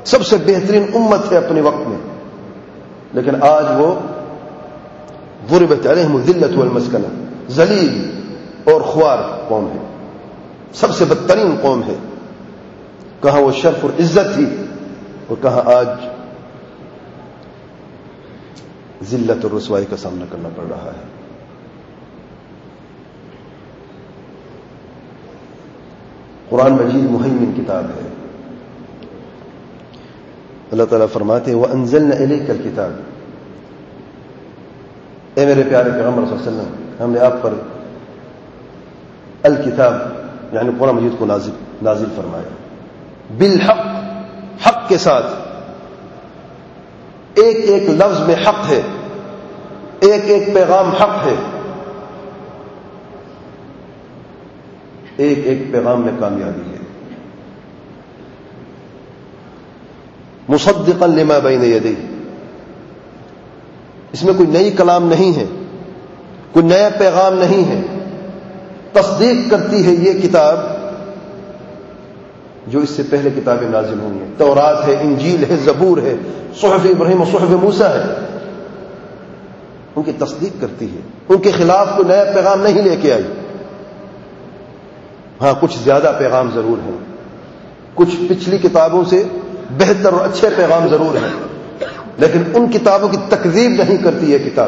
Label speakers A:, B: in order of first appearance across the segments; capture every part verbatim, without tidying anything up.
A: سب سے بہترین امت ہے اپنے وقت میں، لیکن آج وہ ضربت علیہم الذلۃ والمسکنہ، ذلیل اور خوار قوم ہے، سب سے بدترین قوم ہے۔ کہاں وہ شرف اور عزت تھی اور کہاں آج ذلت اور رسوائی کا سامنا کرنا پڑ رہا ہے۔ قرآن مجید مہیمن کتاب ہے۔ اللہ تعالیٰ فرماتے ہیں وَأَنزَلْنَا إِلَيْكَ الْكِتَابَ، اے میرے پیارے پیغمبر صلی اللہ علیہ وسلم، ہم نے آپ پر الکتاب یعنی قرآن مجید کو نازل نازل فرمایا، بالحق، حق کے ساتھ، ایک ایک لفظ میں حق ہے، ایک ایک پیغام حق ہے، ایک ایک پیغام میں کامیابی ہے۔ مصدقا لما بین یدیہ، اس میں کوئی نئی کلام نہیں ہے، کوئی نیا پیغام نہیں ہے، تصدیق کرتی ہے یہ کتاب جو اس سے پہلے کتابیں نازل ہوئی ہیں، تورات ہے، انجیل ہے، زبور ہے، صحف ابراہیم اور صحف موسیٰ ہے، ان کی تصدیق کرتی ہے، ان کے خلاف کوئی نیا پیغام نہیں لے کے آئی۔ ہاں کچھ زیادہ پیغام ضرور ہیں، کچھ پچھلی کتابوں سے بہتر اور اچھے پیغام ضرور ہیں، لیکن ان کتابوں کی تکذیب نہیں کرتی یہ کتاب۔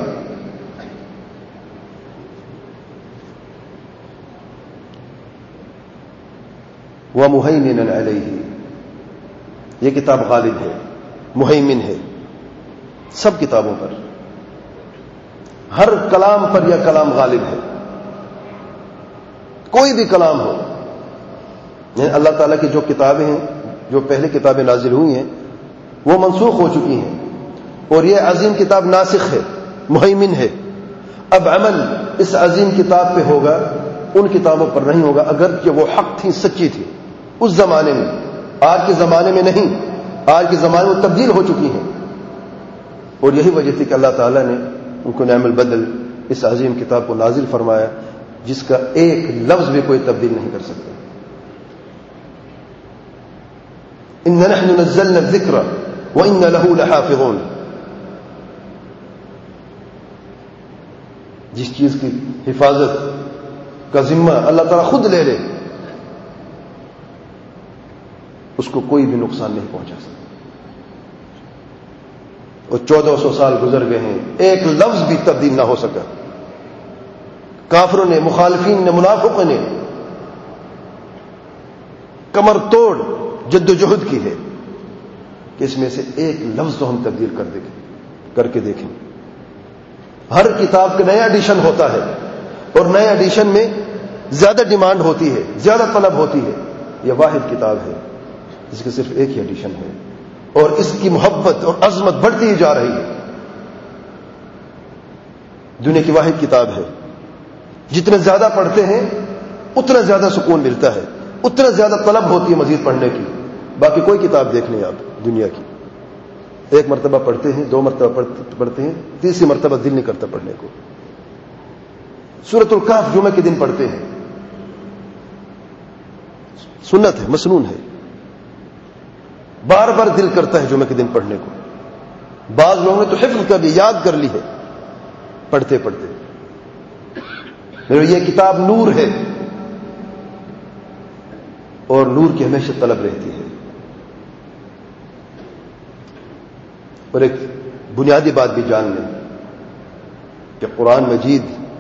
A: وَمُهَيْمِنًا عَلَيْهِ، یہ کتاب غالب ہے، مہیمن ہے سب کتابوں پر، ہر کلام پر یہ کلام غالب ہے، کوئی بھی کلام ہو۔ یعنی اللہ تعالیٰ کی جو کتابیں ہیں، جو پہلے کتابیں نازل ہوئی ہیں، وہ منسوخ ہو چکی ہیں، اور یہ عظیم کتاب ناسخ ہے، مہیمن ہے۔ اب عمل اس عظیم کتاب پہ ہوگا، ان کتابوں پر نہیں ہوگا، اگرچہ وہ حق تھی، سچی تھی اس زمانے میں، آج کے زمانے میں نہیں، آج کے زمانے میں تبدیل ہو چکی ہیں۔ اور یہی وجہ تھی کہ اللہ تعالیٰ نے ان کو نعم البدل اس عظیم کتاب کو نازل فرمایا، جس کا ایک لفظ بھی کوئی تبدیل نہیں کر سکتا۔ إِنَّ نَحْنُ نَزَّلْنَا الذِّكْرَ وَإِنَّ لَهُ لَحَافِظُونَ، جس چیز کی حفاظت کا ذمہ اللہ تعالیٰ خود لے لے، اس کو کوئی بھی نقصان نہیں پہنچا سکتا۔ اور چودہ سو سال گزر گئے ہیں، ایک لفظ بھی تبدیل نہ ہو سکا۔ کافروں نے، مخالفین نے، منافقوں نے کمر توڑ جد و جہد کی ہے کہ اس میں سے ایک لفظ تو ہم تبدیل کر دیں، کر کے دیکھیں۔ ہر کتاب کا نیا ایڈیشن ہوتا ہے، اور نئے ایڈیشن میں زیادہ ڈیمانڈ ہوتی ہے، زیادہ طلب ہوتی ہے۔ یہ واحد کتاب ہے جس کے صرف ایک ہی ایڈیشن ہے، اور اس کی محبت اور عظمت بڑھتی ہی جا رہی ہے۔ دنیا کی واحد کتاب ہے، جتنے زیادہ پڑھتے ہیں اتنا زیادہ سکون ملتا ہے، اتنا زیادہ طلب ہوتی ہے مزید پڑھنے کی۔ باقی کوئی کتاب دیکھ لیں آپ دنیا کی، ایک مرتبہ پڑھتے ہیں، دو مرتبہ پڑھتے ہیں، تیسری مرتبہ دل نہیں کرتا پڑھنے کو۔ سورۃ الکہف جمعہ کے دن پڑھتے ہیں، سنت ہے، مسنون ہے، بار بار دل کرتا ہے جمعہ کے دن پڑھنے کو۔ بعض لوگوں نے تو حفظ کر لی، یاد کر لی ہے پڑھتے پڑھتے۔ یہ کتاب نور ہے، اور نور کی ہمیشہ طلب رہتی ہے۔ اور ایک بنیادی بات بھی جان لیں کہ قرآن مجید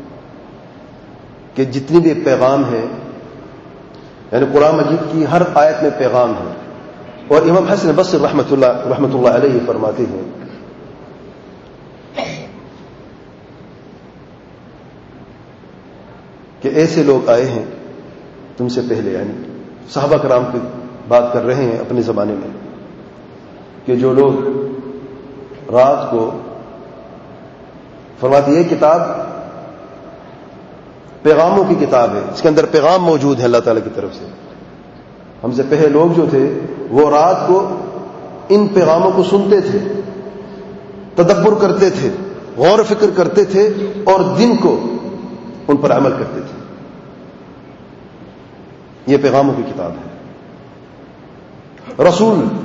A: کے جتنی بھی پیغام ہیں، یعنی قرآن مجید کی ہر آیت میں پیغام ہے۔ اور امام حسن بصری رحمۃ اللہ رحمۃ اللہ علیہ فرماتے ہیں کہ ایسے لوگ آئے ہیں تم سے پہلے، یعنی صحابہ کرام کی بات کر رہے ہیں اپنے زمانے میں، کہ جو لوگ رات کو فرماتے یہ کتاب پیغاموں کی کتاب ہے، اس کے اندر پیغام موجود ہے اللہ تعالیٰ کی طرف سے۔ ہم سے پہلے لوگ جو تھے وہ رات کو ان پیغاموں کو سنتے تھے، تدبر کرتے تھے، غور و فکر کرتے تھے، اور دن کو ان پر عمل کرتے تھے۔ یہ پیغاموں کی کتاب ہے۔ رسول